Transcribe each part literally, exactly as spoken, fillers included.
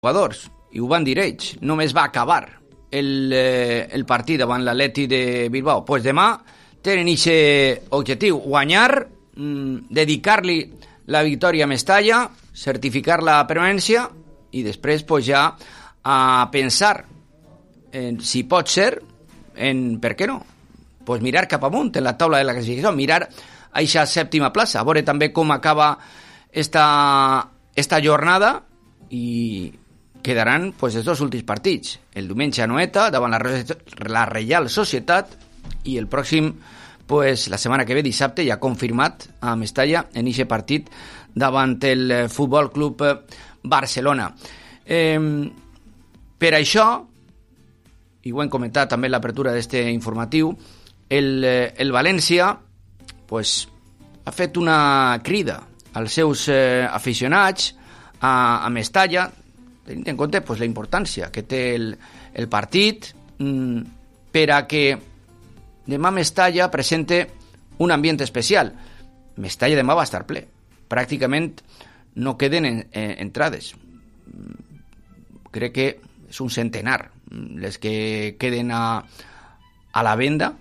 jugadors, i ho van dir ells, només va acabar el, eh, el partit davant l'Atleti de Bilbao. Pues demà tenen aquest objectiu, guanyar, mmm, dedicar-li la victòria a Mestalla, certificar la permanència i després pues, ja a pensar en, si pot ser, en per què no, pues mirar cap amunt en la taula de la classificació, mirar a aquesta sèptima plaça, a veure també com acaba esta, esta jornada i quedaran pues, els dos últims partits. El diumenge a Noeta, davant la, la Reial Societat, i el pròxim, pues, la setmana que ve, dissabte, ja confirmat a Mestalla en aquest partit davant el Futbol Club Barcelona. Eh, per això, i ho hem comentat també en l'apertura d'este informatiu, el, el València pues, ha fet una crida als seus eh, aficionats a, a Mestalla, tenint en compte pues, la importància que té el, el partit mmm, per a que demà Mestalla presente un ambient especial. Mestalla demà va estar ple. Pràcticament no queden en, en, entrades. Crec que és un centenar les que queden a, a la venda.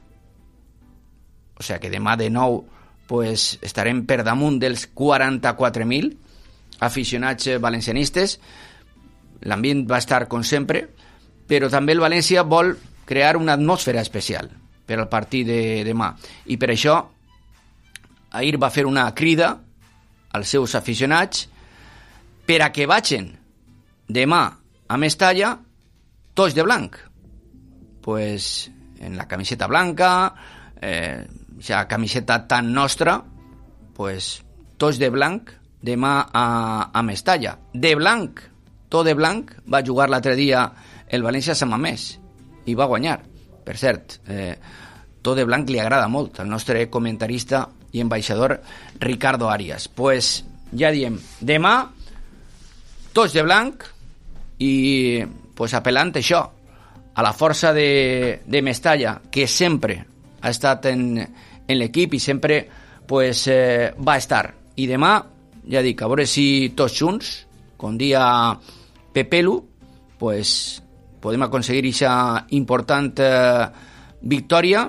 O sigui que demà de nou pues, estarem per damunt dels quaranta-quatre mil aficionats valencianistes. L'ambient va estar com sempre, però també el València vol crear una atmosfera especial per al partit de demà. I per això ahir va fer una crida als seus aficionats per a que vagin demà a Mestalla tots de blanc. Pues en la camiseta blanca, eh, ja camiseta tan nostra, pues tots de blanc demà a, a Mestalla. De blanc, tot de blanc, va jugar l'altre dia el València a Sant Mamés i va guanyar. Per cert, eh, tot de blanc li agrada molt al nostre comentarista i ambaixador Ricardo Arias. Pues ja diem, demà tots de blanc i pues, apel·lant això a la força de, de Mestalla, que sempre ha estat en, en l'equip i sempre pues, eh, va estar. I demà, ja dic, a veure si tots junts, com dia Pepelu, pues podem aconseguir aquesta important eh, victòria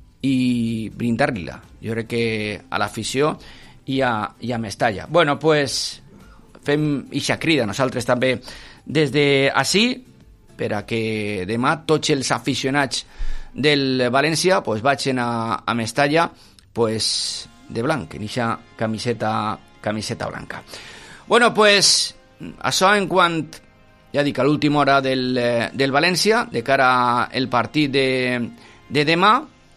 i brindar-li-la. Jo crec que a l'afició i a, i a Mestalla. Bueno, pues fem aquesta crida nosaltres també des d'ací per a que demà tots els aficionats del València pues, vagin a, a Mestalla pues, de blanc, en aquesta camiseta, camiseta blanca. Bueno, pues això en quant, ja dic, a l'última hora del, del València, de cara al partit de, de demà,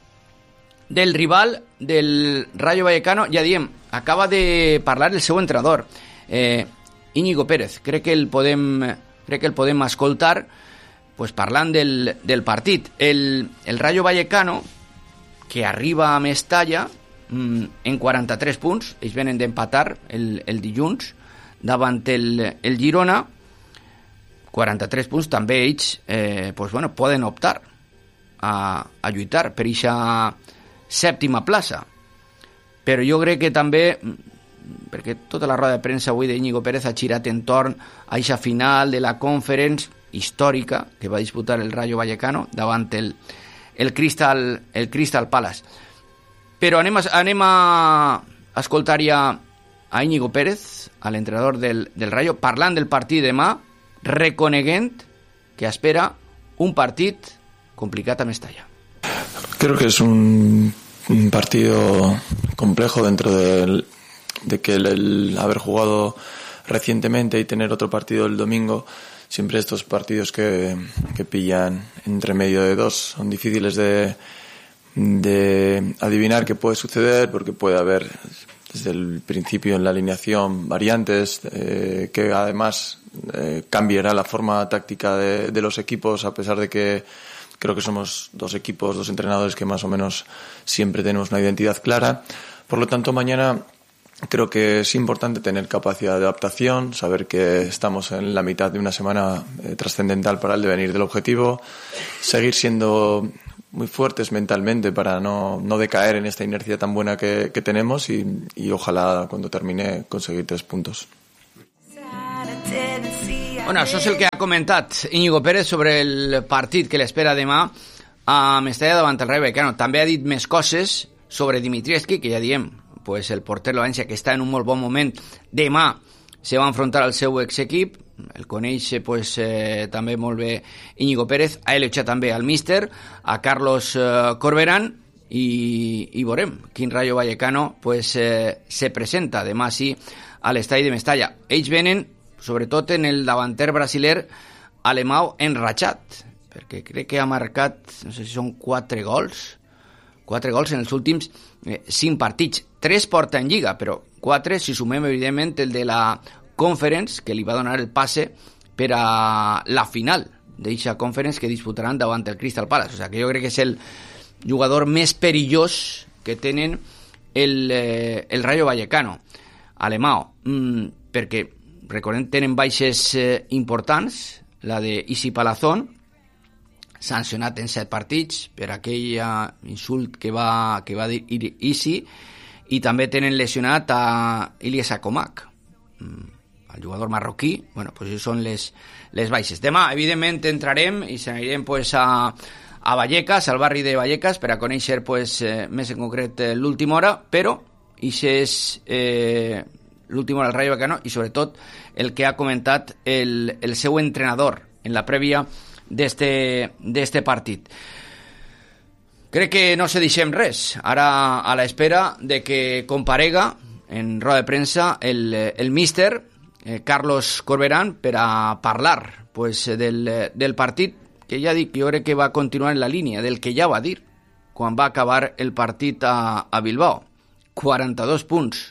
del rival del Rayo Vallecano, ja diem, acaba de parlar el seu entrenador, eh, Íñigo Pérez. Crec que el podem, crec que el podem escoltar pues, parlant del, del partit. El, el Rayo Vallecano, que arriba a Mestalla mmm, en quaranta-tres punts, ells venen d'empatar el, el dilluns davant el, el Girona, quaranta-tres punts, també ells eh, pues, bueno, poden optar a, a lluitar per aquesta sèptima plaça. Però jo crec que també, perquè tota la roda de premsa avui d'Íñigo Pérez ha girat entorn a aquesta final de la Conference històrica que va disputar el Rayo Vallecano davant el, el, Crystal, el Crystal Palace. Però anem a, anem a escoltar ja a Íñigo Pérez, a l'entrenador del, del Rayo, parlant del partit demà, reconeguent que espera un partit complicat a Mestalla. Creo que es un, un partido complejo dentro de, de que el, el haber jugado recientemente y tener otro partido el domingo. Siempre estos partidos que, que pillan entre medio de dos son difíciles de, de adivinar qué puede suceder, porque puede haber desde el principio en la alineación variantes eh, que además eh, cambiará la forma táctica de, de los equipos, a pesar de que creo que somos dos equipos, dos entrenadores que más o menos siempre tenemos una identidad clara. Por lo tanto, mañana creo que es importante tener capacidad de adaptación, saber que estamos en la mitad de una semana eh, trascendental para el devenir del objetivo, seguir siendo muy fuertes mentalmente para no, no decaer en esta inercia tan buena que, que tenemos y, y ojalá cuando termine conseguir tres puntos. Bueno, això és el que ha comentat Íñigo Pérez sobre el partit que l'espera demà a Mestalla davant el Rayo Vallecano. També ha dit més coses sobre Dimitrievski, que ja diem, pues el porter de València, que està en un molt bon moment. Demà se va enfrontar al seu exequip, el coneix pues, eh, també molt bé Íñigo Pérez, ha elogiat també al míster, a Carlos eh, Corberán, i, i veurem quin Rayo Vallecano pues, eh, se presenta demà sí a l'estadi de Mestalla. Ells venen sobretot en el davanter brasiler Alemão enratxat, perquè crec que ha marcat, no sé si són quatre gols, quatre gols en els últims eh, cinc partits. Tres porta en Lliga, però quatre si sumem evidentment el de la Conference, que li va donar el passe per a la final d'eixa Conference que disputaran davant el Crystal Palace. O sigui que jo crec que és el jugador més perillós que tenen el, eh, el Rayo Vallecano. Alemão, mm, perquè recordem, tenen baixes eh, importants, la de Isi Palazón, sancionat en set partits per aquell uh, insult que va, que va dir Isi, i també tenen lesionat a Ilyes Akomak, mm, el jugador marroquí. Bueno, pues són les, les baixes. Demà, evidentment, entrarem i s'anirem pues, a, a Vallecas, al barri de Vallecas, per a conèixer pues, eh, més en concret eh, l'última hora, però això és eh, l'última hora del Rayo Vallecano i sobretot el que ha comentat el, el seu entrenador en la prèvia d'este partit. Crec que no se deixem res. Ara a l'espera de que comparega en roda de premsa el, el míster eh, Carlos Corberán per a parlar pues, del, del partit, que ja dic, jo crec que va continuar en la línia del que ja va dir quan va acabar el partit a, a Bilbao. quaranta-dos punts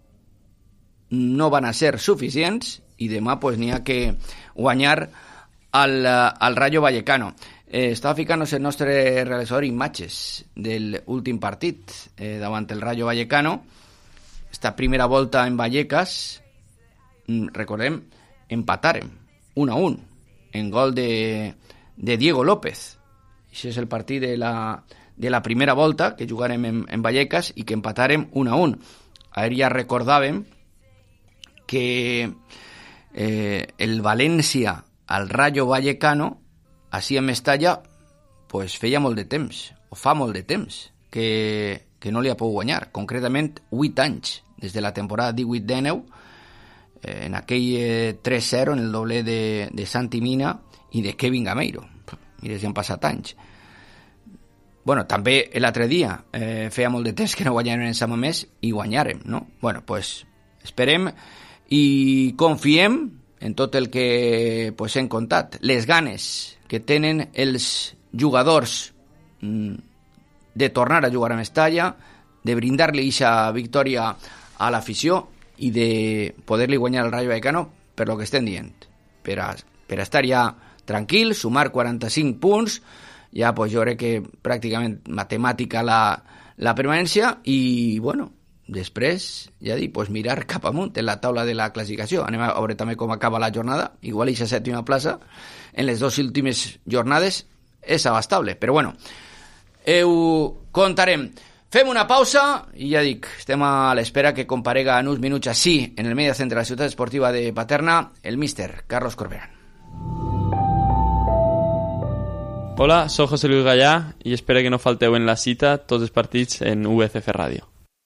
no van a ser suficients i demà pues, n'hi ha que guanyar al, al Rayo Vallecano. Eh, estava ficant-nos el nostre realitzador imatges del últim partit eh, davant el Rayo Vallecano. Esta primera volta en Vallecas, recordem, empatàrem un a un en gol de, de Diego López. Això és el partit de la, de la primera volta que jugarem en, en Vallecas i que empatàrem un a un. Ahir ja recordàvem que eh, el València al Rayo Vallecano així en Mestalla pues, feia molt de temps, o fa molt de temps que, que no li ha pogut guanyar, concretament vuit anys, des de la temporada divuit dinou, eh, en aquell eh, tres zero en el doble de, de Santi Mina i de Kevin Gameiro. Mira, si han passat anys. Bueno, també l'altre dia eh, feia molt de temps que no guanyarem en Samamés i guanyarem, no? Bueno, pues esperem i confiem en tot el que pues, hem contat. Les ganes que tenen els jugadors mm, de tornar a jugar a Mestalla, de brindar-li aquesta victòria a l'afició i de poder-li guanyar al Rayo Vallecano per lo que estem dient. Per a, per a estar ja tranquil, sumar quaranta-cinc punts, ja pues, jo crec que pràcticament matemàtica la, la permanència i, bueno, després, ja dic, pues mirar cap amunt en la taula de la classificació. Anem a veure també com acaba la jornada. Igual aquesta sèptima plaça en les dues últimes jornades és abastable. Però bueno, ho contarem. Fem una pausa i ja dic, estem a l'espera que comparega en uns minuts així en el media centre de la ciutat esportiva de Paterna el míster Carlos Corberán. Hola, soy José Luis Gallá y espero que no falteu en la cita tots els partits en U F C Ràdio.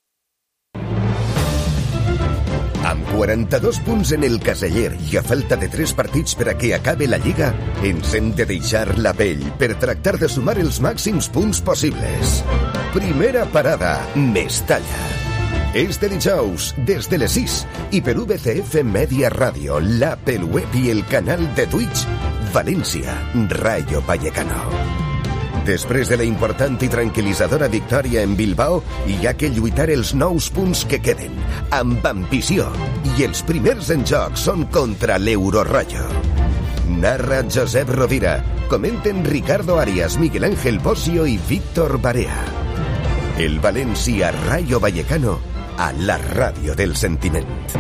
Amb quaranta-dos punts en el caseller i a falta de tres partits per a que acabe la Lliga, ens hem de deixar la pell per tractar de sumar els màxims punts possibles. Primera parada, Mestalla. És de dijous, des de les sis, i per V C F Media Ràdio, l'app, el web i el canal de Twitch, València, Rayo Vallecano. Després de la important i tranquil·litzadora victòria en Bilbao, hi ha que lluitar els nous punts que queden, amb ambició, i els primers en joc són contra l'Eurorrayo. Narra Josep Rovira, comenten Ricardo Arias, Miguel Ángel Bosio i Víctor Barea. El València Rayo Vallecano a la ràdio del sentiment.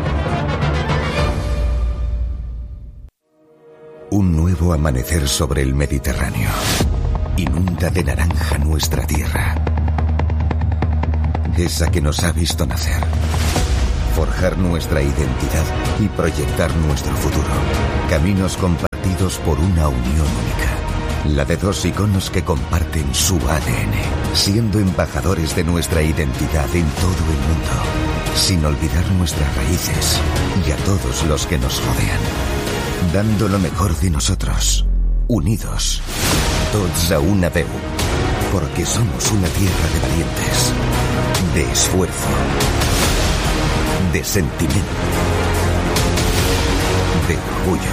Un nuevo amanecer sobre el Mediterráneo. Inunda de naranja nuestra tierra, esa que nos ha visto nacer, forjar nuestra identidad y proyectar nuestro futuro. Caminos compartidos por una unión única. La de dos iconos que comparten su A D N, siendo embajadores de nuestra identidad en todo el mundo, sin olvidar nuestras raíces y a todos los que nos rodean. Dando lo mejor de nosotros, unidos, tots a una veu, porque somos una tierra de valientes, de esfuerzo, de sentimiento, de orgullo.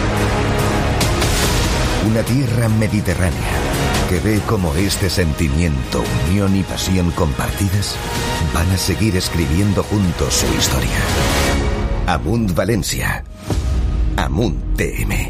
Una tierra mediterránea que ve cómo este sentimiento, unión y pasión compartidas van a seguir escribiendo juntos su historia. Amunt Valencia. Amunt T M.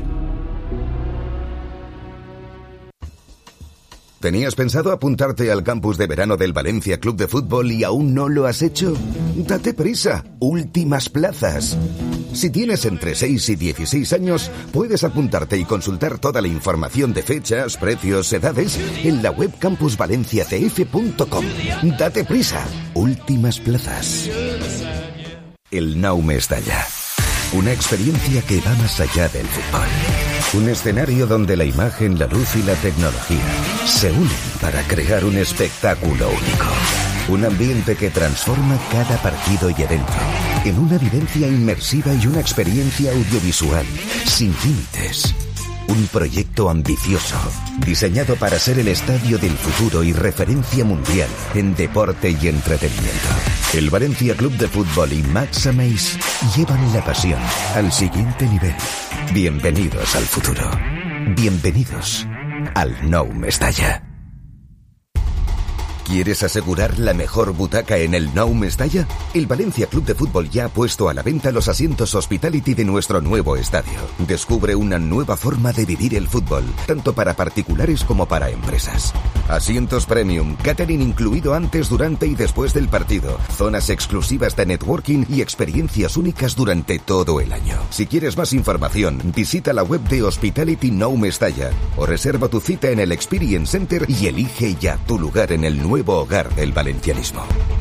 ¿Tenías pensado apuntarte al campus de verano del Valencia Club de Fútbol y aún no lo has hecho? Date prisa, últimas plazas. Si tienes entre seis y dieciséis años, puedes apuntarte y consultar toda la información de fechas, precios, edades en la web campus valencia c f punto com. Date prisa, últimas plazas. El Nou Mestalla. Una experiencia que va más allá del fútbol. Un escenario donde la imagen, la luz y la tecnología se unen para crear un espectáculo único. Un ambiente que transforma cada partido y evento en una vivencia inmersiva y una experiencia audiovisual sin límites. Un proyecto ambicioso, diseñado para ser el estadio del futuro y referencia mundial en deporte y entretenimiento. El Valencia Club de Fútbol y Max Ameis llevan la pasión al siguiente nivel. Bienvenidos al futuro. Bienvenidos al Nou Mestalla. ¿Quieres asegurar la mejor butaca en el Nou Mestalla? El Valencia Club de Fútbol ya ha puesto a la venta los asientos Hospitality de nuestro nuevo estadio. Descubre una nueva forma de vivir el fútbol, tanto para particulares como para empresas. Asientos premium, catering incluido antes, durante y después del partido, zonas exclusivas de networking y experiencias únicas durante todo el año. Si quieres más información, visita la web de Hospitality Nou Mestalla o reserva tu cita en el Experience Center y elige ya tu lugar en el nuevo nuevo hogar del valencianismo.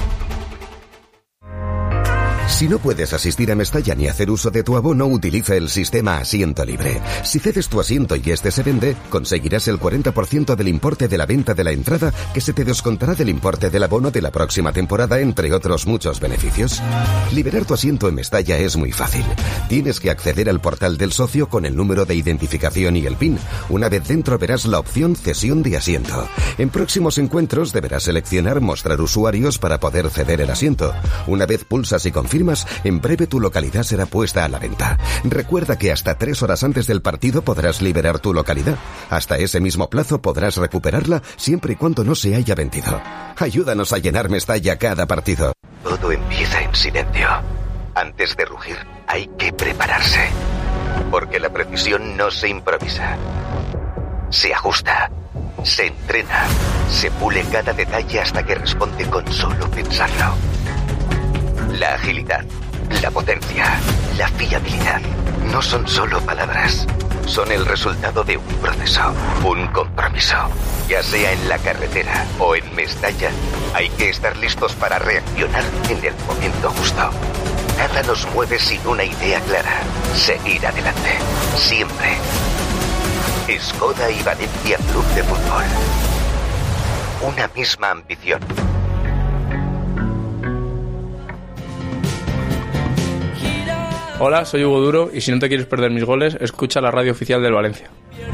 Si no puedes asistir a Mestalla ni hacer uso de tu abono, utiliza el sistema Asiento Libre. Si cedes tu asiento y este se vende, conseguirás el cuarenta por ciento del importe de la venta de la entrada, que se te descontará del importe del abono de la próxima temporada, entre otros muchos beneficios. Liberar tu asiento en Mestalla es muy fácil. Tienes que acceder al portal del socio con el número de identificación y el PIN. Una vez dentro verás la opción Cesión de asiento. En próximos encuentros deberás seleccionar Mostrar usuarios para poder ceder el asiento. Una vez pulsas y confirmas, en breve tu localidad será puesta a la venta. Recuerda que hasta tres horas antes del partido podrás liberar tu localidad. Hasta ese mismo plazo podrás recuperarla siempre y cuando no se haya vendido. Ayúdanos a llenar Mestalla cada partido. Todo empieza en silencio. Antes de rugir, hay que prepararse. Porque la precisión no se improvisa. Se ajusta, se entrena, se pule cada detalle hasta que responde con solo pensarlo. La agilidad, la potencia, la fiabilidad no son solo palabras, son el resultado de un proceso, un compromiso. Ya sea en la carretera o en Mestalla, hay que estar listos para reaccionar en el momento justo. Nada nos mueve sin una idea clara, seguir adelante, siempre. Skoda y Valencia Club de Fútbol. Una misma ambición. Hola, soy Hugo Duro y si no te quieres perder mis goles, escucha la radio oficial del Valencia.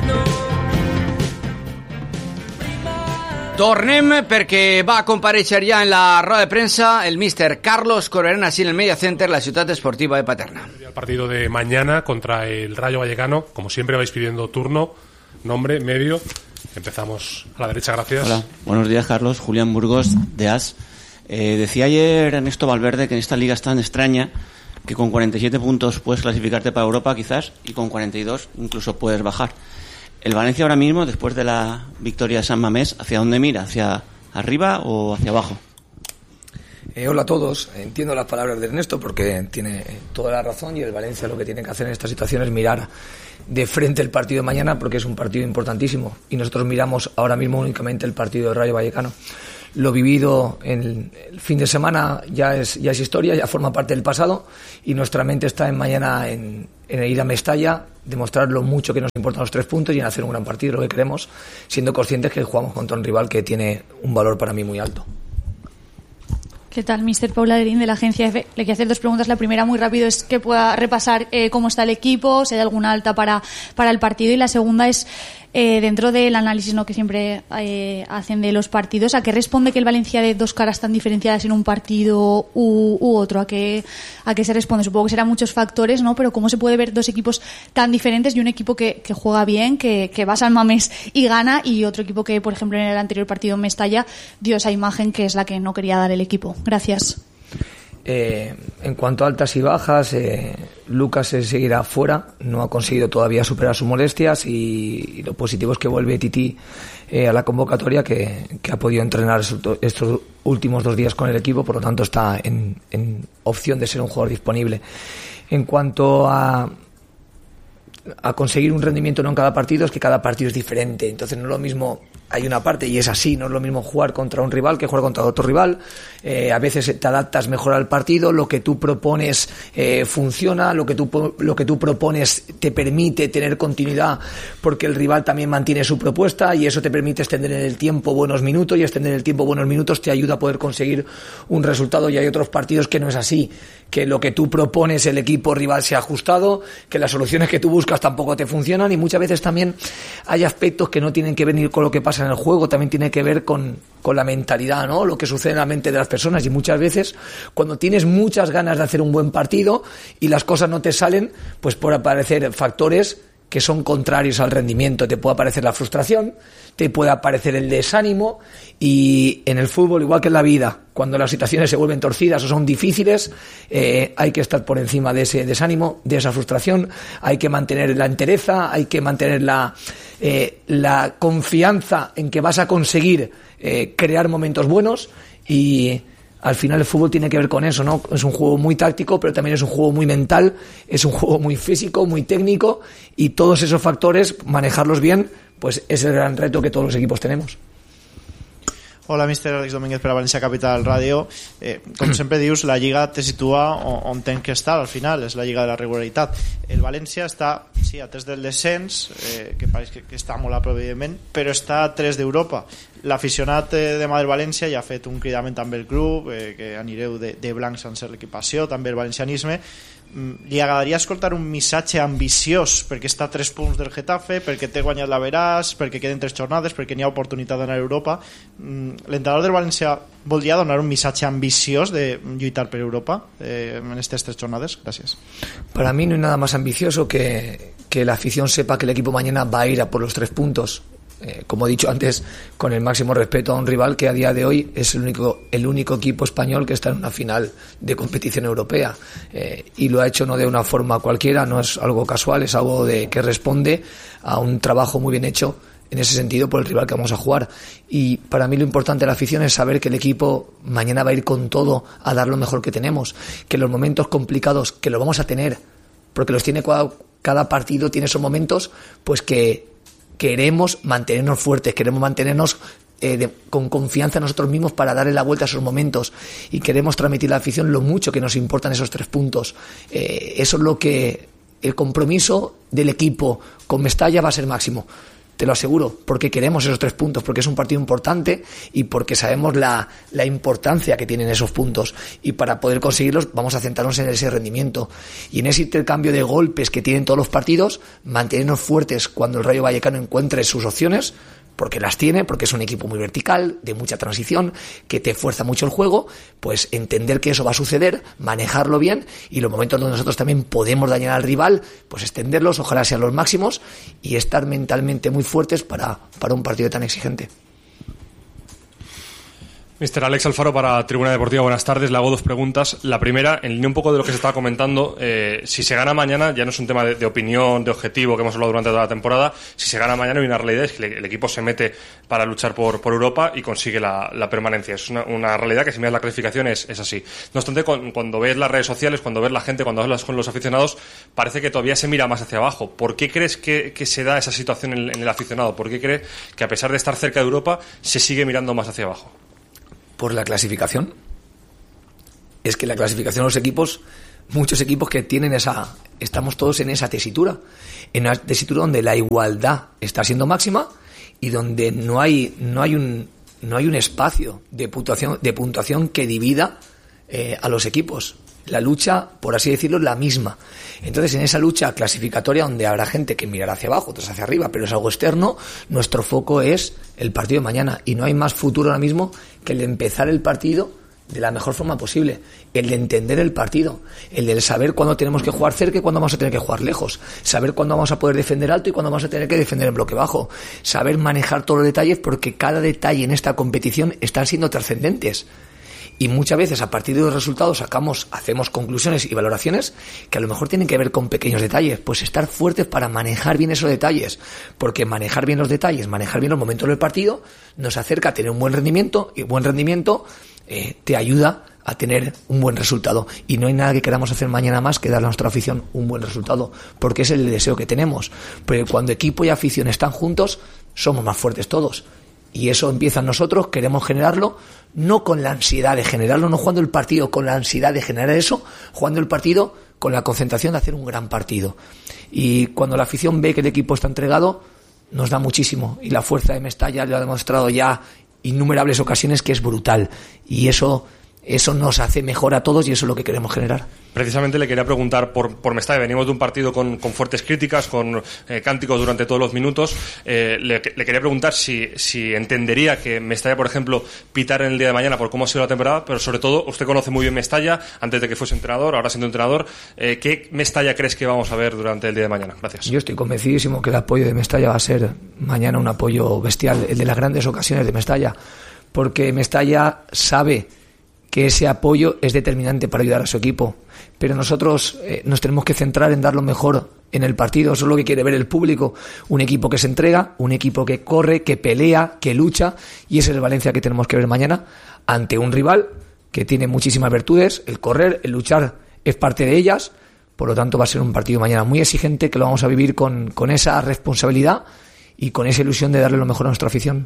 Tornem perquè va comparèixer ja en la roda de premsa el míster Carlos Corberán, así en el Media Center, la ciudad esportiva de Paterna. El partido de mañana contra el Rayo Vallecano, como siempre vais pidiendo turno, nombre, medio. Empezamos a la derecha, gracias. Hola, buenos días Carlos, Julián Burgos de A S. Eh, decía ayer Ernesto Valverde que en esta liga es tan extraña que con cuarenta y siete puntos puedes clasificarte para Europa quizás y con cuarenta y dos incluso puedes bajar. El Valencia ahora mismo, después de la victoria de San Mamés, ¿hacia dónde mira? ¿Hacia arriba o hacia abajo? Eh, hola a todos, entiendo las palabras de Ernesto porque tiene toda la razón y el Valencia lo que tiene que hacer en esta situación es mirar de frente el partido de mañana porque es un partido importantísimo y nosotros miramos ahora mismo únicamente el partido de Rayo Vallecano. lo vivido en el fin de semana ya es, ya es historia, ya forma parte del pasado, y nuestra mente está en mañana en, en ir a Mestalla, demostrar lo mucho que nos importan los tres puntos y en hacer un gran partido, lo que queremos, siendo conscientes que jugamos contra un rival que tiene un valor para mí muy alto. ¿Qué tal, mister Paula Derín, de la agencia F? Le quiero hacer dos preguntas. La primera, muy rápido, es que pueda repasar eh, cómo está el equipo, si hay alguna alta para, para el partido. Y la segunda es, eh, dentro del análisis, ¿no?, que siempre eh, hacen de los partidos, ¿a qué responde que el Valencia de dos caras tan diferenciadas en un partido u, u otro? ¿A qué, ¿A qué se responde? Supongo que serán muchos factores, ¿no? Pero ¿cómo se puede ver dos equipos tan diferentes y un equipo que, que juega bien, que, que va a San Mamés y gana, y otro equipo que, por ejemplo, en el anterior partido en Mestalla dio esa imagen que es la que no quería dar el equipo? Gracias. Eh, en cuanto a altas y bajas, eh, Lucas se seguirá fuera, no ha conseguido todavía superar sus molestias, y, y lo positivo es que vuelve Titi eh, a la convocatoria, que, que ha podido entrenar estos últimos dos días con el equipo, por lo tanto está en, en opción de ser un jugador disponible. En cuanto a a conseguir un rendimiento no en cada partido, es que cada partido es diferente, entonces no es lo mismo, hay una parte y es así, no es lo mismo jugar contra un rival que jugar contra otro rival. Eh, a veces te adaptas mejor al partido, lo que tú propones eh, funciona, lo que tú lo que tú propones te permite tener continuidad porque el rival también mantiene su propuesta, y eso te permite extender en el tiempo buenos minutos, y extender en el tiempo buenos minutos te ayuda a poder conseguir un resultado. Y hay otros partidos que no es así, que lo que tú propones el equipo rival se ha ajustado, que las soluciones que tú buscas tampoco te funcionan, y muchas veces también hay aspectos que no tienen que venir con lo que pasa en el juego, también tiene que ver con, con la mentalidad, ¿no? Lo que sucede en la mente de las personas, y muchas veces cuando tienes muchas ganas de hacer un buen partido y las cosas no te salen, pues por aparecer factores que son contrarios al rendimiento. Te puede aparecer la frustración, te puede aparecer el desánimo, y en el fútbol, igual que en la vida, cuando las situaciones se vuelven torcidas o son difíciles, eh, hay que estar por encima de ese desánimo, de esa frustración, hay que mantener la entereza, hay que mantener la, eh, la confianza en que vas a conseguir eh, crear momentos buenos, y al final el fútbol tiene que ver con eso, ¿no? Es un juego muy táctico, pero también es un juego muy mental, es un juego muy físico, muy técnico, y todos esos factores, manejarlos bien, pues es el gran reto que todos los equipos tenemos. Hola, mister Àlex Domínguez per a València Capital Ràdio. Eh, com sempre dius, la Lliga te situa on, on ten que estar al final, és la Lliga de la regularitat. El València està, sí, a tres del descens, eh, que pareix que, que està molt a prop, evidentment, però està a tres d'Europa. L'aficionat eh, demà del València ja ha fet un cridament amb el club, eh, que anireu de, de blanc sense l'equipació, també el valencianisme. Li agradaria escoltar un missatge ambiciós perquè està a tres punts del Getafe, perquè té guanyat l'Averàs, perquè queden tres jornades, perquè n'hi ha oportunitat d'anar a Europa. L'entrenador del València voldria donar un missatge ambiciós de lluitar per Europa eh, en estas tres jornades. Gracias. Para mí no hay nada más ambicioso que, que la afición sepa que el equipo mañana va a ir a por los tres puntos. Eh, como he dicho antes, con el máximo respeto a un rival que a día de hoy es el único, el único equipo español que está en una final de competición europea, eh, y lo ha hecho no de una forma cualquiera, no es algo casual, es algo de que responde a un trabajo muy bien hecho en ese sentido por el rival que vamos a jugar. Y para mí lo importante de la afición es saber que el equipo mañana va a ir con todo a dar lo mejor que tenemos, que los momentos complicados, que lo vamos a tener, porque los tiene cada, cada partido, tiene esos momentos, pues que queremos mantenernos fuertes, queremos mantenernos eh, de, con confianza en nosotros mismos para darle la vuelta a esos momentos, y queremos transmitir a la afición lo mucho que nos importan esos tres puntos. Eh, eso es lo que el compromiso del equipo con Mestalla va a ser máximo, te lo aseguro, porque queremos esos tres puntos, porque es un partido importante y porque sabemos la, la importancia que tienen esos puntos, y para poder conseguirlos vamos a centrarnos en ese rendimiento y en ese intercambio de golpes que tienen todos los partidos, mantenernos fuertes cuando el Rayo Vallecano encuentre sus opciones, porque las tiene, porque es un equipo muy vertical, de mucha transición, que te fuerza mucho el juego, pues entender que eso va a suceder, manejarlo bien, y los momentos donde nosotros también podemos dañar al rival, pues extenderlos, ojalá sean los máximos, y estar mentalmente muy fuertes para, para un partido tan exigente. mister Alex Alfaro para Tribuna Deportiva, buenas tardes. Le hago dos preguntas. La primera, en línea un poco de lo que se estaba comentando, eh, si se gana mañana, ya no es un tema de, de opinión, de objetivo que hemos hablado durante toda la temporada, si se gana mañana hay una realidad, es que el equipo se mete para luchar por, por Europa y consigue la, la permanencia. Es una, una realidad que si miras la clasificación es, es así. No obstante, con, cuando ves las redes sociales, cuando ves la gente, cuando hablas con los aficionados, parece que todavía se mira más hacia abajo. ¿Por qué crees que, que se da esa situación en, en el aficionado? ¿Por qué crees que a pesar de estar cerca de Europa se sigue mirando más hacia abajo? Por la clasificación. Es que la clasificación de los equipos, muchos equipos que tienen esa, estamos todos en esa tesitura, en una tesitura donde la igualdad está siendo máxima y donde no hay, no hay un, no hay un espacio de puntuación, de puntuación que divida eh, a los equipos. La lucha, por así decirlo, es la misma. Entonces, en esa lucha clasificatoria, donde habrá gente que mirará hacia abajo, otros hacia arriba, pero es algo externo, nuestro foco es el partido de mañana. Y no hay más futuro ahora mismo que el de empezar el partido de la mejor forma posible, el de entender el partido, el de saber cuándo tenemos que jugar cerca y cuándo vamos a tener que jugar lejos, saber cuándo vamos a poder defender alto y cuándo vamos a tener que defender en bloque bajo, saber manejar todos los detalles, porque cada detalle en esta competición están siendo trascendentes. Y muchas veces a partir de los resultados sacamos, hacemos conclusiones y valoraciones que a lo mejor tienen que ver con pequeños detalles. Pues estar fuertes para manejar bien esos detalles, porque manejar bien los detalles, manejar bien los momentos del partido, nos acerca a tener un buen rendimiento, y buen rendimiento eh, te ayuda a tener un buen resultado. Y no hay nada que queramos hacer mañana más que darle a nuestra afición un buen resultado, porque es el deseo que tenemos. Porque cuando equipo y afición están juntos, somos más fuertes todos. Y eso empieza en nosotros, queremos generarlo, no con la ansiedad de generarlo, no jugando el partido con la ansiedad de generar eso, jugando el partido con la concentración de hacer un gran partido. Y cuando la afición ve que el equipo está entregado, nos da muchísimo. Y la fuerza de Mestalla lo ha demostrado ya innumerables ocasiones que es brutal. Y eso... Eso nos hace mejor a todos y eso es lo que queremos generar. Precisamente le quería preguntar por, por Mestalla. Venimos de un partido con, con fuertes críticas, con eh, cánticos durante todos los minutos. Eh, le, le quería preguntar si, si entendería que Mestalla, por ejemplo, pitara en el día de mañana por cómo ha sido la temporada, pero sobre todo, usted conoce muy bien Mestalla, antes de que fuese entrenador, ahora siendo entrenador. Eh, ¿Qué Mestalla crees que vamos a ver durante el día de mañana? Gracias. Yo estoy convencidísimo que el apoyo de Mestalla va a ser mañana un apoyo bestial, el de las grandes ocasiones de Mestalla, porque Mestalla sabe que ese apoyo es determinante para ayudar a su equipo. Pero nosotros eh, nos tenemos que centrar en dar lo mejor en el partido. Eso es lo que quiere ver el público. Un equipo que se entrega, un equipo que corre, que pelea, que lucha. Y ese es el Valencia que tenemos que ver mañana ante un rival que tiene muchísimas virtudes. El correr, el luchar es parte de ellas. Por lo tanto, va a ser un partido mañana muy exigente, que lo vamos a vivir con, con esa responsabilidad y con esa ilusión de darle lo mejor a nuestra afición.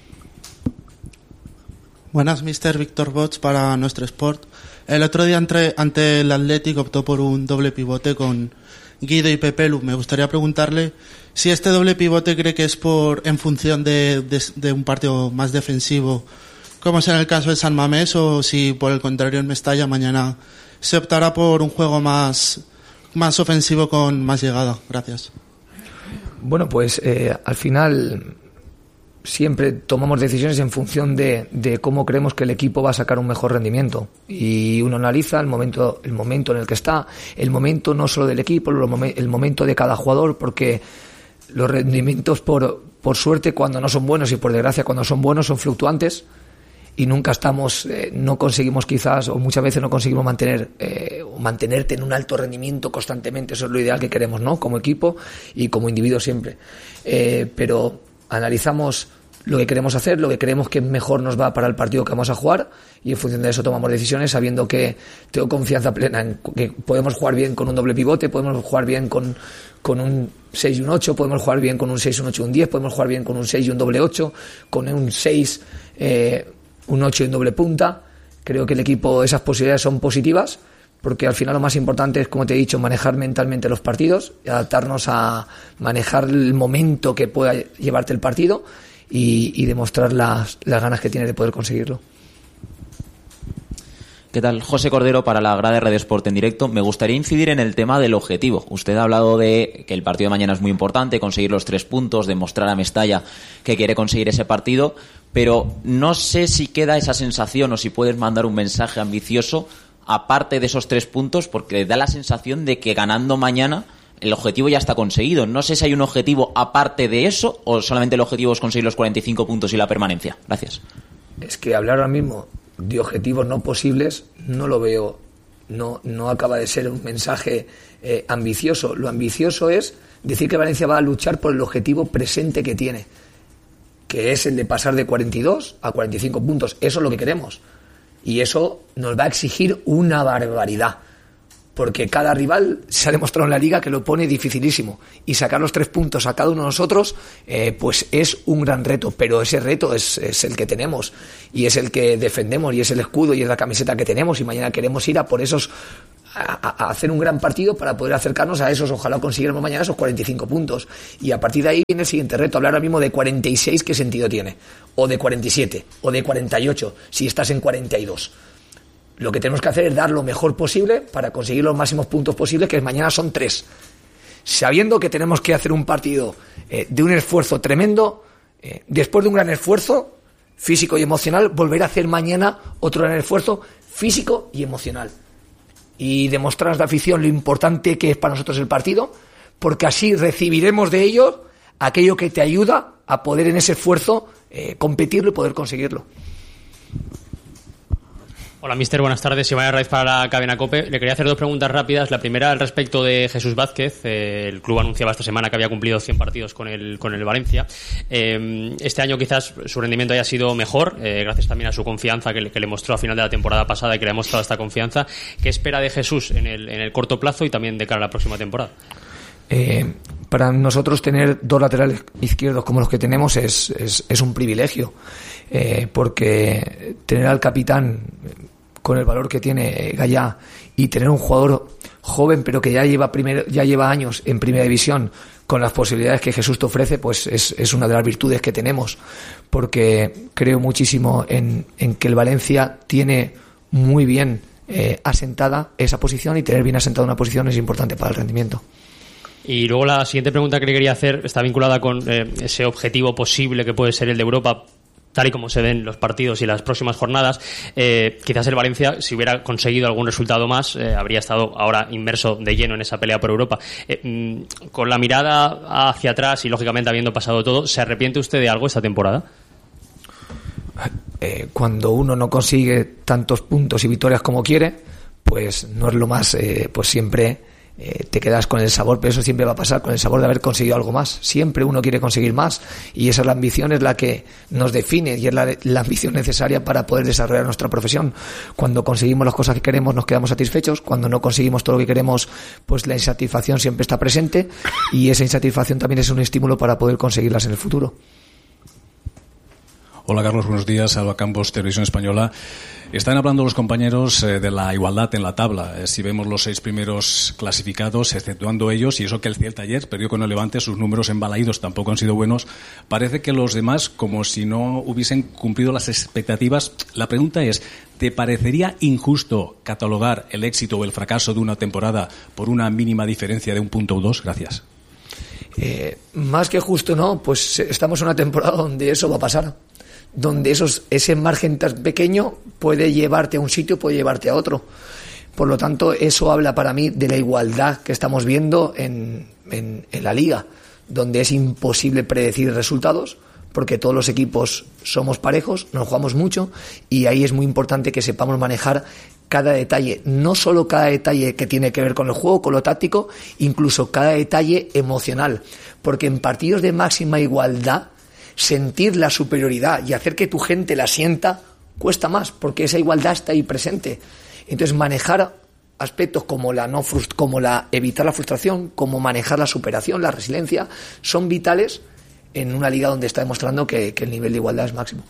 Buenas, mister Víctor Bots para Nuestro Sport. El otro día entre, ante el Athletic optó por un doble pivote con Guido y Pepelu. Me gustaría preguntarle si este doble pivote cree que es por en función de, de, de un partido más defensivo, como es en el caso de San Mamés, o si por el contrario en Mestalla mañana se optará por un juego más, más ofensivo con más llegada. Gracias. Bueno, pues eh, al final siempre tomamos decisiones en función de, de cómo creemos que el equipo va a sacar un mejor rendimiento, y uno analiza el momento el momento en el que está, el momento no solo del equipo, el momento de cada jugador, porque los rendimientos por, por suerte cuando no son buenos y por desgracia cuando son buenos son fluctuantes y nunca estamos, eh, no conseguimos quizás, o muchas veces no conseguimos mantener eh, o mantenerte en un alto rendimiento constantemente. Eso es lo ideal que queremos, ¿no? Como equipo y como individuo siempre, eh, pero analizamos lo que queremos hacer, lo que creemos que mejor nos va para el partido que vamos a jugar, y en función de eso tomamos decisiones, sabiendo que tengo confianza plena en que podemos jugar bien con un doble pivote, podemos jugar bien con, con un seis y un ocho, podemos jugar bien con un seis, un ocho y un diez, podemos jugar bien con un seis y un doble ocho, con un seis, eh, un ocho y un doble punta. Creo que el equipo, esas posibilidades son positivas, porque al final lo más importante es, como te he dicho, manejar mentalmente los partidos, adaptarnos a manejar el momento que pueda llevarte el partido y, y demostrar las, las ganas que tienes de poder conseguirlo. ¿Qué tal? José Cordero para la grada de Radio Sport en directo. Me gustaría incidir en el tema del objetivo. Usted ha hablado de que el partido de mañana es muy importante, conseguir los tres puntos, demostrar a Mestalla que quiere conseguir ese partido, pero no sé si queda esa sensación o si puedes mandar un mensaje ambicioso aparte de esos tres puntos, porque da la sensación de que ganando mañana el objetivo ya está conseguido. No sé si hay un objetivo aparte de eso o solamente el objetivo es conseguir los cuarenta y cinco puntos y la permanencia. Gracias. Es que hablar ahora mismo de objetivos no posibles no lo veo, no, no acaba de ser un mensaje eh, ambicioso. Lo ambicioso es decir que Valencia va a luchar por el objetivo presente que tiene, que es el de pasar de cuarenta y dos a cuarenta y cinco puntos. Eso es lo que queremos. Y eso nos va a exigir una barbaridad. porque cada rival se ha demostrado en la Liga que lo pone dificilísimo, y sacar los tres puntos a cada uno de nosotros eh, pues es un gran reto, pero ese reto es, es el que tenemos y es el que defendemos y es el escudo y es la camiseta que tenemos, y mañana queremos ir a por esos a, a hacer un gran partido para poder acercarnos a esos, ojalá consiguiéramos mañana esos cuarenta y cinco puntos, y a partir de ahí viene el siguiente reto, hablar ahora mismo de cuarenta y seis, ¿qué sentido tiene? O de cuarenta y siete, o de cuarenta y ocho, si estás en cuarenta y dos. Lo que tenemos que hacer es dar lo mejor posible para conseguir los máximos puntos posibles, que mañana son tres. Sabiendo que tenemos que hacer un partido eh, de un esfuerzo tremendo, eh, después de un gran esfuerzo físico y emocional, volver a hacer mañana otro gran esfuerzo físico y emocional. Y demostrar a la afición lo importante que es para nosotros el partido, porque así recibiremos de ellos aquello que te ayuda a poder en ese esfuerzo eh, competirlo y poder conseguirlo. Hola, mister, buenas tardes. Iván Arraiz para la cadena COPE. Le quería hacer dos preguntas rápidas. La primera al respecto de Jesús Vázquez. Eh, el club anunciaba esta semana que había cumplido cien partidos con el, con el Valencia. Eh, este año quizás su rendimiento haya sido mejor, eh, gracias también a su confianza que le, que le mostró a final de la temporada pasada y que le ha mostrado esta confianza. ¿Qué espera de Jesús en el, en el corto plazo y también de cara a la próxima temporada? Eh, para nosotros tener dos laterales izquierdos como los que tenemos es, es, es un privilegio, eh, porque tener al capitán con el valor que tiene Gallá y tener un jugador joven pero que ya lleva primer, ya lleva años en primera división con las posibilidades que Jesús te ofrece, pues es, es una de las virtudes que tenemos, porque creo muchísimo en, en que el Valencia tiene muy bien eh, asentada esa posición, y tener bien asentada una posición es importante para el rendimiento. Y luego la siguiente pregunta que le quería hacer está vinculada con eh, ese objetivo posible que puede ser el de Europa, tal y como se ven los partidos y las próximas jornadas. Eh, quizás el Valencia, si hubiera conseguido algún resultado más, eh, habría estado ahora inmerso de lleno en esa pelea por Europa. Eh, mm, con la mirada hacia atrás y, lógicamente, habiendo pasado todo, ¿se arrepiente usted de algo esta temporada? Eh, cuando uno no consigue tantos puntos y victorias como quiere, pues no es lo más, eh, pues siempre Eh, te quedas con el sabor, pero eso siempre va a pasar, con el sabor de haber conseguido algo más. Siempre uno quiere conseguir más, y esa es la ambición, es la que nos define y es la, la ambición necesaria para poder desarrollar nuestra profesión. Cuando conseguimos las cosas que queremos nos quedamos satisfechos, cuando no conseguimos todo lo que queremos, pues la insatisfacción siempre está presente, y esa insatisfacción también es un estímulo para poder conseguirlas en el futuro. Hola, Carlos, buenos días. Alba Campos, Televisión Española. Están hablando los compañeros eh, de la igualdad en la tabla. Eh, si vemos los seis primeros clasificados, exceptuando ellos, y eso que el Celta ayer perdió con el Levante, sus números embalaídos tampoco han sido buenos, parece que los demás, como si no hubiesen cumplido las expectativas. La pregunta es, ¿te parecería injusto catalogar el éxito o el fracaso de una temporada por una mínima diferencia de un punto o dos? Gracias. Eh, más que justo, no, pues estamos en una temporada donde eso va a pasar, donde esos, ese margen tan pequeño puede llevarte a un sitio, puede llevarte a otro. Por lo tanto, eso habla para mí de la igualdad que estamos viendo en, en, en la Liga, donde es imposible predecir resultados, porque todos los equipos somos parejos, nos jugamos mucho, y ahí es muy importante que sepamos manejar cada detalle, no solo cada detalle que tiene que ver con el juego, con lo táctico, incluso cada detalle emocional, porque en partidos de máxima igualdad, sentir la superioridad y hacer que tu gente la sienta cuesta más, porque esa igualdad está ahí presente. Entonces, manejar aspectos como la no frust- como la evitar la frustración, como manejar la superación, la resiliencia, son vitales en una liga donde está demostrando que, que el nivel de igualdad es máximo.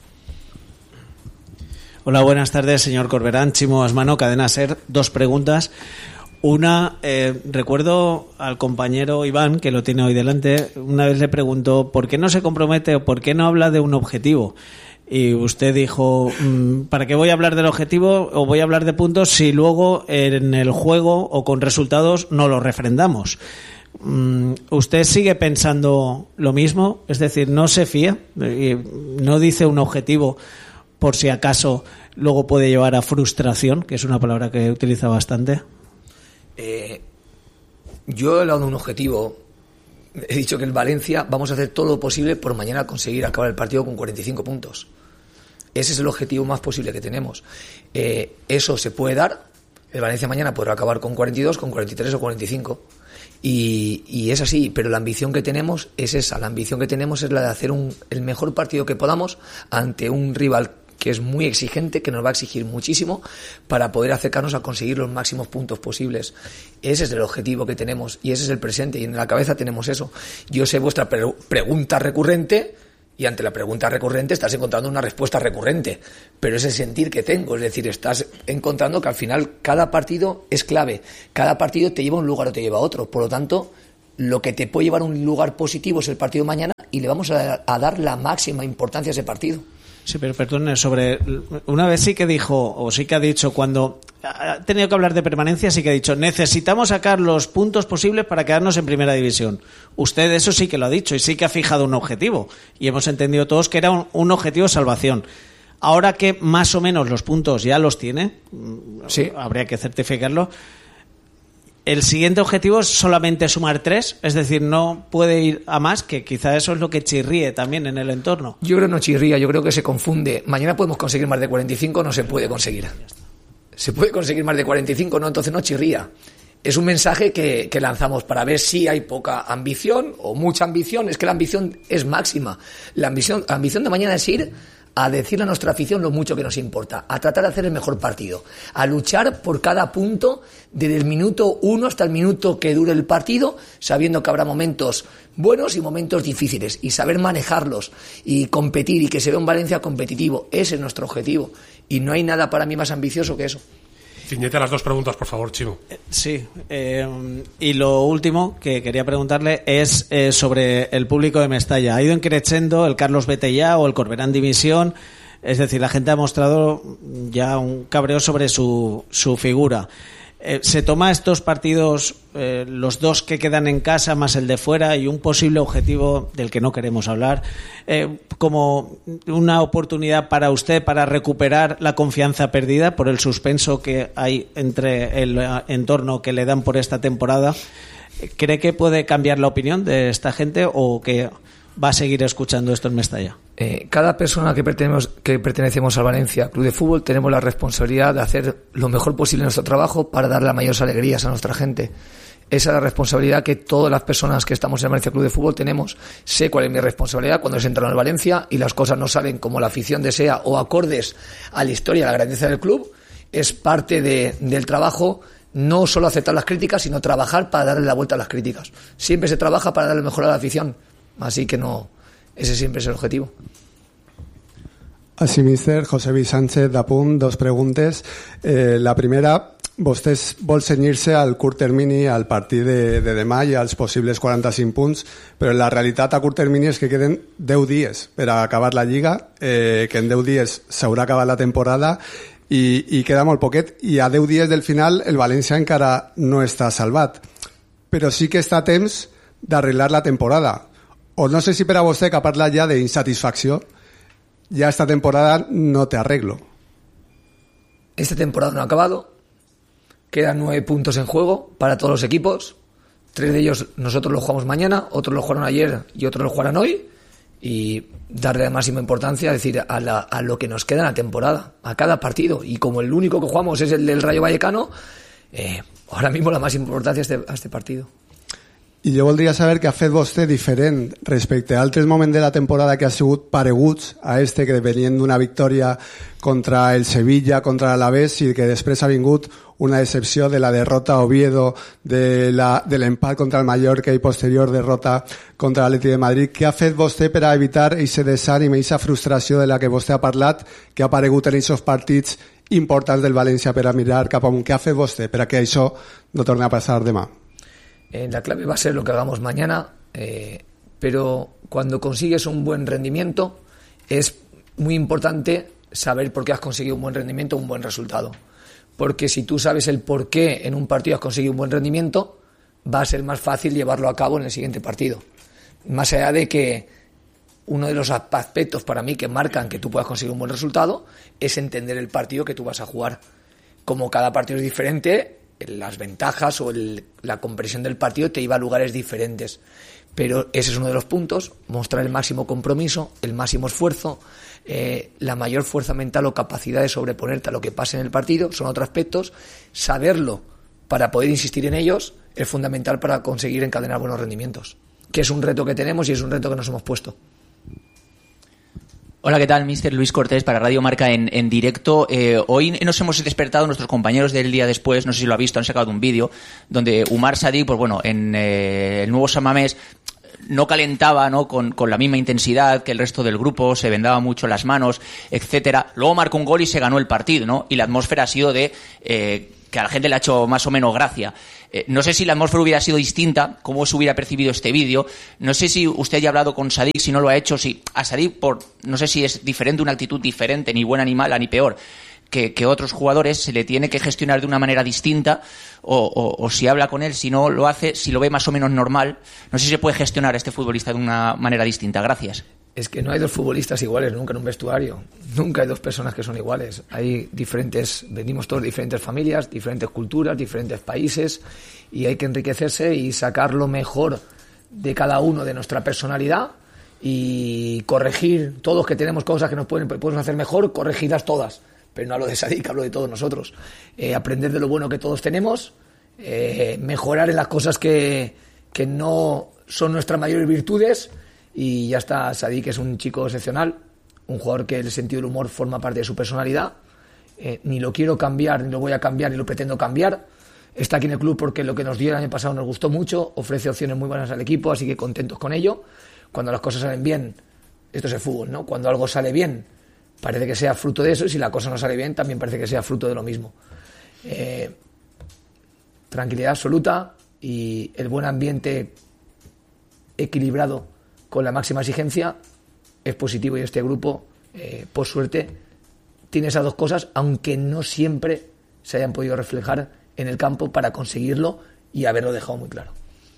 Hola, buenas tardes, señor Corberán. Chimo Asmano, Cadena SER. Dos preguntas. Una, eh, recuerdo al compañero Iván, que lo tiene hoy delante, una vez le preguntó ¿por qué no se compromete o por qué no habla de un objetivo? Y usted dijo, ¿para qué voy a hablar del objetivo o voy a hablar de puntos si luego en el juego o con resultados no lo refrendamos? ¿Usted sigue pensando lo mismo? Es decir, ¿no se fía? ¿No dice un objetivo por si acaso luego puede llevar a frustración, que es una palabra que utiliza bastante? Eh, yo he hablado de un objetivo. He dicho que el Valencia vamos a hacer todo lo posible por mañana conseguir acabar el partido con cuarenta y cinco puntos. Ese es el objetivo más posible que tenemos. Eh, eso se puede dar. El Valencia mañana podrá acabar con cuarenta y dos, con cuarenta y tres o cuarenta y cinco. Y, y es así, pero la ambición que tenemos es esa. La ambición que tenemos es la de hacer un, el mejor partido que podamos ante un rival que es muy exigente, que nos va a exigir muchísimo para poder acercarnos a conseguir los máximos puntos posibles. Ese es el objetivo que tenemos y ese es el presente, y en la cabeza tenemos eso. Yo sé vuestra pre- pregunta recurrente, y ante la pregunta recurrente estás encontrando una respuesta recurrente, pero es el sentir que tengo, es decir, estás encontrando que al final cada partido es clave, cada partido te lleva a un lugar o te lleva a otro, por lo tanto, lo que te puede llevar a un lugar positivo es el partido mañana y le vamos a, a dar la máxima importancia a ese partido. Sí, pero perdón, sobre una vez sí que dijo, o sí que ha dicho, cuando ha tenido que hablar de permanencia, sí que ha dicho, necesitamos sacar los puntos posibles para quedarnos en primera división. Usted eso sí que lo ha dicho y sí que ha fijado un objetivo. Y hemos entendido todos que era un, un objetivo de salvación. Ahora que más o menos los puntos ya los tiene, sí, habría que certificarlo. El siguiente objetivo es solamente sumar tres, es decir, no puede ir a más, que quizá eso es lo que chirríe también en el entorno. Yo creo que no chirría, yo creo que se confunde. Mañana podemos conseguir más de cuarenta y cinco, no se puede conseguir. Se puede conseguir más de cuarenta y cinco, no, entonces no chirría. Es un mensaje que, que lanzamos para ver si hay poca ambición o mucha ambición. Es que la ambición es máxima. La ambición, la ambición de mañana es ir a decirle a nuestra afición lo mucho que nos importa, a tratar de hacer el mejor partido, a luchar por cada punto desde el minuto uno hasta el minuto que dure el partido, sabiendo que habrá momentos buenos y momentos difíciles, y saber manejarlos y competir y que se vea un Valencia competitivo. Ese es nuestro objetivo y no hay nada para mí más ambicioso que eso. Ciñete las dos preguntas, por favor, Chimo. Sí, eh, y lo último que quería preguntarle es eh, sobre el público de Mestalla. Ha ido increciendo el Carlos Betellá o el Corberán División, es decir, la gente ha mostrado ya un cabreo sobre su, su figura. Eh, ¿Se toma estos partidos, eh, los dos que quedan en casa más el de fuera y un posible objetivo del que no queremos hablar, eh, como una oportunidad para usted para recuperar la confianza perdida por el suspenso que hay entre el entorno que le dan por esta temporada? ¿Cree que puede cambiar la opinión de esta gente o que va a seguir escuchando esto en Mestalla? Eh, cada persona que pertenecemos, que pertenecemos al Valencia Club de Fútbol tenemos la responsabilidad de hacer lo mejor posible en nuestro trabajo para dar las mayores alegrías a nuestra gente. Esa es la responsabilidad que todas las personas que estamos en el Valencia Club de Fútbol tenemos. Sé cuál es mi responsabilidad cuando se entra en el Valencia y las cosas no salen como la afición desea o acordes a la historia y a la grandeza del club. Es parte de, del trabajo no solo aceptar las críticas, sino trabajar para darle la vuelta a las críticas. Siempre se trabaja para darle mejor a la afición. Así que no, ese siempre es el objetivo. Així, míster, José Luis Sánchez, d'Apunt, dos preguntes. Eh, la primera, vostè vol cenyir-se al curt termini, al partit de, de demà i als possibles quaranta-cinc punts, però la realitat a curt termini és que queden deu dies per a acabar la Lliga, eh, que en deu dies s'haurà acabat la temporada i, i queda molt poquet, i a deu dies del final el València encara no està salvat, però sí que està a temps d'arreglar la temporada. O no sé si per a vostè, que parla ja d'insatisfacció, ya esta temporada no te arreglo. Esta temporada no ha acabado. Quedan nueve puntos en juego para todos los equipos. Tres de ellos nosotros los jugamos mañana, otros los jugaron ayer y otros los jugarán hoy. Y darle la máxima importancia, es decir, a, la, a lo que nos queda en la temporada, a cada partido. Y como el único que jugamos es el del Rayo Vallecano, eh, ahora mismo la máxima importancia a este, a este partido. I jo voldria saber què ha fet vostè diferent respecte a altres moments de la temporada que ha sigut pareguts a este, que venien d'una victòria contra el Sevilla, contra l'Alavés, i que després ha vingut una decepció de la derrota a Oviedo, de la, de l'empat contra el Mallorca i posterior derrota contra l'Atlètic de Madrid. Què ha fet vostè per a evitar aquest desànim i aquesta frustració de la que vostè ha parlat, que ha aparegut en aquests partits importants del València per a mirar cap amunt? Què ha fet vostè per a que això no torni a passar demà? Eh, la clave va a ser lo que hagamos mañana, eh, pero cuando consigues un buen rendimiento es muy importante saber por qué has conseguido un buen rendimiento, un buen resultado. Porque si tú sabes el por qué en un partido has conseguido un buen rendimiento, va a ser más fácil llevarlo a cabo en el siguiente partido. Más allá de que uno de los aspectos para mí que marcan que tú puedas conseguir un buen resultado es entender el partido que tú vas a jugar. Como cada partido es diferente, las ventajas o el, la compresión del partido te lleva a lugares diferentes, pero ese es uno de los puntos: mostrar el máximo compromiso, el máximo esfuerzo, eh, la mayor fuerza mental o capacidad de sobreponerte a lo que pase en el partido. Son otros aspectos. Saberlo para poder insistir en ellos es fundamental para conseguir encadenar buenos rendimientos, que es un reto que tenemos y es un reto que nos hemos puesto. Hola, ¿qué tal? Mister Luis Cortés para Radio Marca en, en directo. Eh, hoy nos hemos despertado, nuestros compañeros del día después, no sé si lo ha visto, han sacado un vídeo donde Umar Sadik, pues bueno, en eh, el nuevo San Mamés no calentaba, ¿no? Con, con la misma intensidad que el resto del grupo, se vendaba mucho las manos, etcétera. Luego marcó un gol y se ganó el partido, ¿no? Y la atmósfera ha sido de eh, que a la gente le ha hecho más o menos gracia. Eh, no sé si la atmósfera hubiera sido distinta, cómo se hubiera percibido este vídeo. No sé si usted ya ha hablado con Sadik, si no lo ha hecho, si a Sadik, por, no sé si es diferente, una actitud diferente, ni buena ni mala, ni peor, que, que otros jugadores, se le tiene que gestionar de una manera distinta, o, o, o si habla con él, si no lo hace, si lo ve más o menos normal. No sé si se puede gestionar a este futbolista de una manera distinta. Gracias. Es que no hay dos futbolistas iguales nunca en un vestuario. Nunca hay dos personas que son iguales. Hay diferentes, venimos todos de diferentes familias, diferentes culturas, diferentes países, y hay que enriquecerse y sacar lo mejor de cada uno de nuestra personalidad y corregir todos, que tenemos cosas que nos pueden, podemos hacer mejor, corregirlas todas. Pero no hablo de Sadik, hablo de todos nosotros. Eh, aprender de lo bueno que todos tenemos, eh, mejorar en las cosas que, que no son nuestras mayores virtudes. Y ya está. Sadik es un chico excepcional, un jugador que el sentido del humor forma parte de su personalidad. Eh, ni lo quiero cambiar, ni lo voy a cambiar, ni lo pretendo cambiar. Está aquí en el club porque lo que nos dio el año pasado nos gustó mucho, ofrece opciones muy buenas al equipo, así que contentos con ello. Cuando las cosas salen bien, esto es el fútbol, ¿no? Cuando algo sale bien, parece que sea fruto de eso, y si la cosa no sale bien, también parece que sea fruto de lo mismo. Eh, tranquilidad absoluta y el buen ambiente equilibrado con la máxima exigencia es positivo, y este grupo, eh, por suerte, tiene esas dos cosas, aunque no siempre se hayan podido reflejar en el campo para conseguirlo y haberlo dejado muy claro.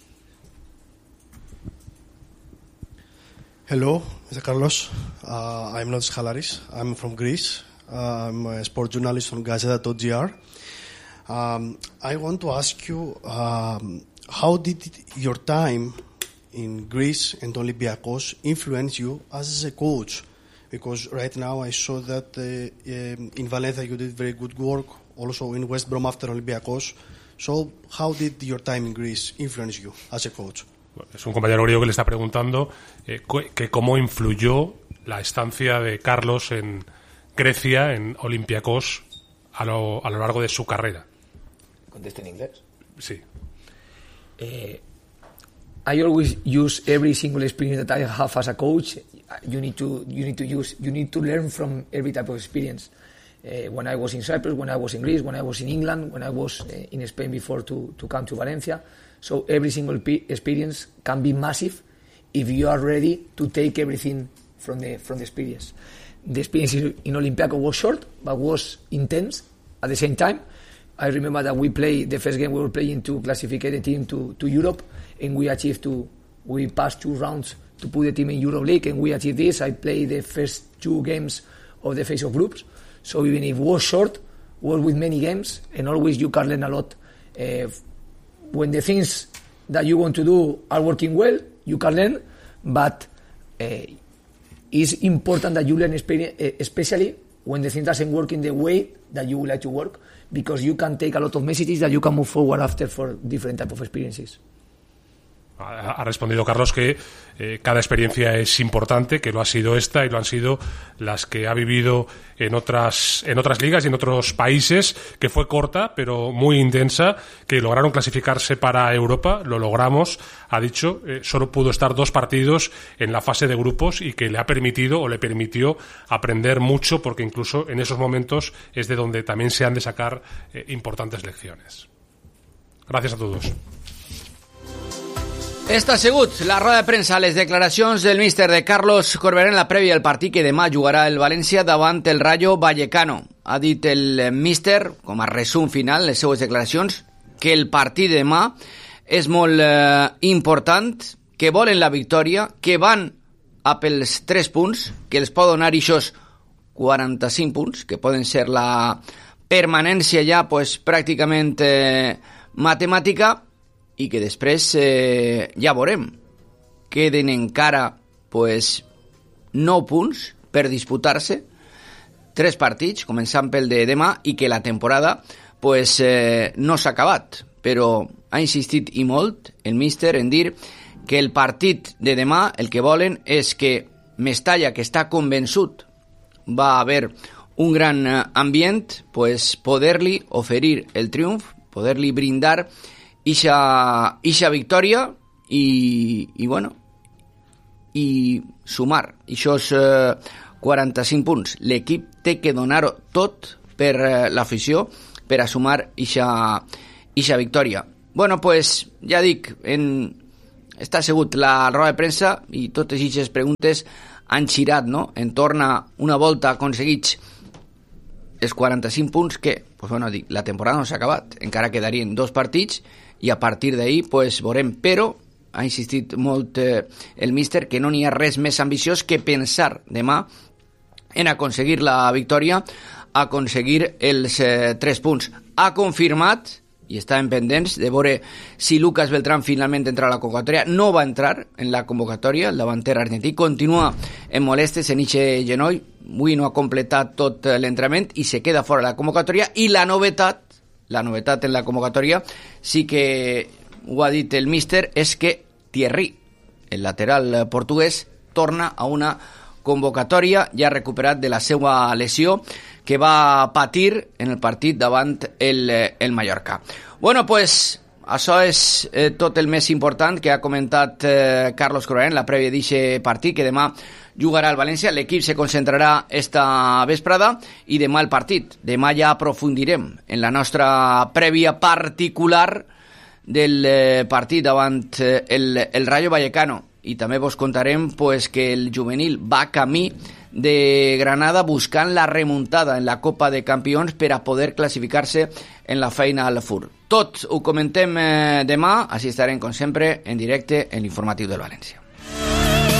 Hello, Mister Carlos. Uh, I'm Lotis Halaris. I'm from Greece. Uh, I'm a sport journalist on Gazeta dot g r. Um, I want to ask you, um, how did your time in Greece and Olympiacos influence you as a coach? Because right now I saw that uh, um, in Valencia you did very good work, also in West Brom after Olympiacos. So how did your time in Greece influence you as a coach? Es un compañero griego que le está preguntando eh, que cómo influyó la estancia de Carlos en Grecia, en Olympiacos, a lo, a lo largo de su carrera. ¿Contesto en inglés? Sí. Eh, I always use every single experience that I have as a coach. You need to you need to use you need to learn from every type of experience. Uh, when I was in Cyprus, when I was in Greece, when I was in England, when I was uh, in Spain before to to come to Valencia. So every single p- experience can be massive if you are ready to take everything from the from the experience. The experience in Olympiacos was short, but was intense at the same time. I remember that we played the first game we were playing to classify the team to, to Europe, and we achieved to we passed two rounds to put the team in Europe League, and we achieved this. I played the first two games of the phase of groups, so even if it was short, was with many games, and always you can learn a lot. Uh, when the things that you want to do are working well, you can learn, but uh, it's important that you learn, especially when the thing doesn't work in the way that you would like to work, because you can take a lot of messages that you can move forward after for different type of experiences. Ha respondido Carlos que eh, cada experiencia es importante, que lo ha sido esta y lo han sido las que ha vivido en otras en otras ligas y en otros países, que fue corta pero muy intensa, que lograron clasificarse para Europa, lo logramos, ha dicho, eh, solo pudo estar dos partidos en la fase de grupos y que le ha permitido o le permitió aprender mucho, porque incluso en esos momentos es de donde también se han de sacar eh, importantes lecciones. Gracias a todos. Esta ha sigut la roda de premsa, les declaracions del míster de Carlos Corberà en la prèvia del partit que demà jugarà el València davant el Rayo Vallecano. Ha dit el míster, com a resum final, les seues declaracions, que el partit de demà és molt eh, important, que volen la victòria, que van a pels tres punts, que els pot donar ixos quaranta-cinc punts, que poden ser la permanència ja pues, pràcticament eh, matemàtica, i que després eh, ja veurem. Queden encara pues, nou punts per disputar-se, tres partits, començant pel de demà, i que la temporada pues, eh, no s'ha acabat. Però ha insistit i molt el míster en dir que el partit de demà el que volen és que Mestalla, que està convençut va haver un gran ambient, pues poder-li oferir el triomf, poder-li brindar ixa, ixa victòria i, i bueno, i sumar aquests eh, quaranta-cinc punts. L'equip té que donar-ho tot per eh, l'afició per a sumar ixa, ixa victòria. Bueno, pues ja dic, en... està assegut la roda de premsa i totes aquestes preguntes han girat, no?, en torn a una volta aconseguits els quaranta-cinc punts que, pues bueno, dic, la temporada no s'ha acabat, encara quedarien dos partits i a partir d'ahir pues veurem, però ha insistit molt eh, el míster que no n'hi ha res més ambiciós que pensar demà en aconseguir la victòria, aconseguir els eh, tres punts. Ha confirmat i estaven pendents de veure si Lucas Beltrán finalment entra a la convocatòria. No va entrar en la convocatòria, el davanter argentí continua en molestes en ixe genoll, avui no ha completat tot l'entrenament i se queda fora de la convocatòria. I la novetat, la novetat en la convocatòria, sí que ho ha dit el míster, és que Thierry, el lateral portuguès, torna a una convocatòria ja recuperat de la seva lesió que va patir en el partit davant el, el Mallorca. Bueno, pues això és eh, tot el més important que ha comentat eh, Carlos Corberán en la prèvia d'aquest partit, que demà jugarà al València. L'equip se concentrarà esta vesprada i demà el partit. Demà ja aprofundirem en la nostra prèvia particular del eh, partit davant eh, el, el Rayo Vallecano. I també vos contarem pues, que el juvenil va camí de Granada buscant la remuntada en la Copa de Campions per a poder classificar-se en la feina al Fur. Tot ho comentem eh, demà, així estarem com sempre en directe en l'informatiu del València.